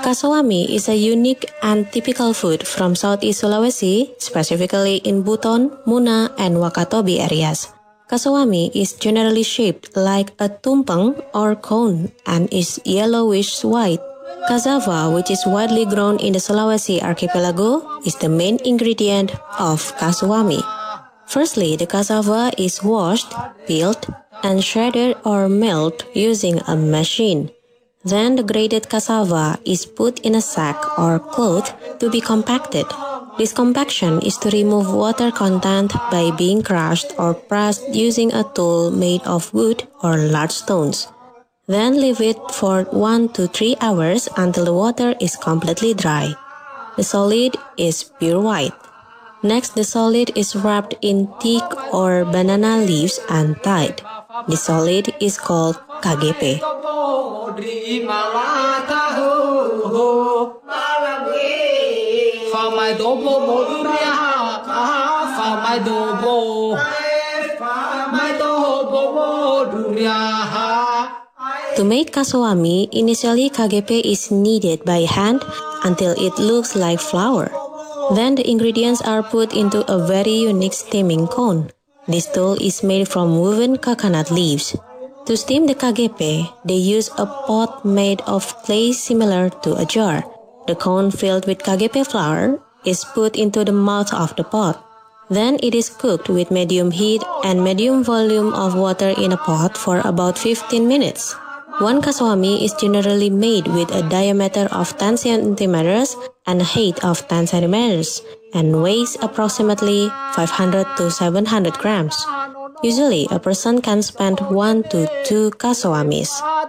Kasawami is a unique and typical food from Southeast Sulawesi, specifically in Buton, Muna, and Wakatobi areas. Kasawami is generally shaped like a tumpeng or cone and is yellowish-white. Cassava, which is widely grown in the Sulawesi archipelago, is the main ingredient of kasawami. Firstly, the cassava is washed, peeled, and shredded or milled using a machine. Then the grated cassava is put in a sack or cloth to be compacted. This compaction is to remove water content by being crushed or pressed using a tool made of wood or large stones. Then leave it for 1 to 3 hours until the water is completely dry. The solid is pure white. Next, the solid is wrapped in teak or banana leaves and tied. The solid is called KGP. To make kasawami, initially KGP is kneaded by hand until it looks like flour. Then the ingredients are put into a very unique steaming cone. This tool is made from woven coconut leaves. To steam the KGP, they use a pot made of clay similar to a jar. The cone filled with KGP flour is put into the mouth of the pot. Then it is cooked with medium heat and medium volume of water in a pot for about 15 minutes. One kasawami is generally made with a diameter of 10 centimeters and a height of 10 centimeters and weighs approximately 500 to 700 grams. Usually, a person can spend 1 to 2 kasawamis.